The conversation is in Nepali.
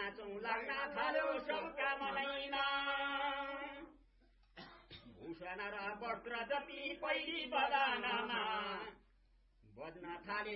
नाचौं लाग्न थाल्यो सबका मनैमा भूषण र वस्त्र जति पहिली बदानमा बज्न थाले